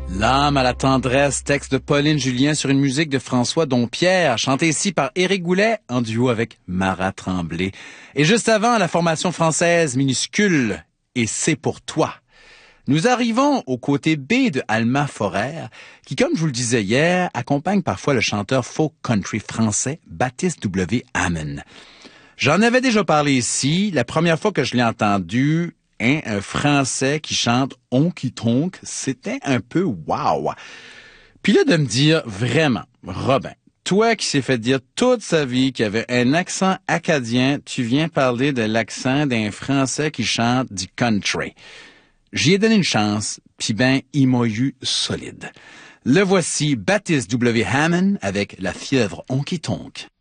L'âme à la tendresse, texte de Pauline Julien sur une musique de François Dompierre, chanté ici par Éric Goulet en duo avec Marat Tremblay. Et juste avant, la formation française minuscule et C'est pour toi. Nous arrivons au côté B de Alma Forrer, qui, comme je vous le disais hier, accompagne parfois le chanteur folk country français Baptiste W. Hamon. J'en avais déjà parlé ici, la première fois que je l'ai entendu, un Français qui chante honky tonk, c'était un peu wow. Puis là de me dire vraiment, Robin, toi qui s'est fait dire toute sa vie qu'il avait un accent acadien, tu viens parler de l'accent d'un Français qui chante du country. J'y ai donné une chance, puis ben, il m'a eu solide. Le voici, Baptiste W. Hamon avec La fièvre honky tonk.